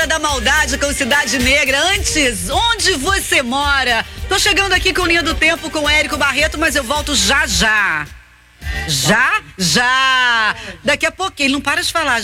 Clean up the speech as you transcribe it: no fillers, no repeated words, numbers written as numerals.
Hora da Maldade com Cidade Negra. Antes, onde você mora? Tô chegando aqui com Linha do Tempo com o Érico Barreto, mas eu volto já já. Já? Já! Daqui a pouquinho, ele não para de falar.